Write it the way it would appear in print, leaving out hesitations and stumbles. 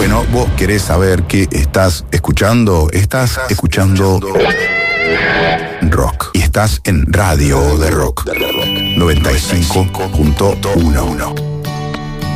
Bueno, vos querés saber qué estás escuchando. Estás escuchando rock. Y estás en Radio de Rock 95.11.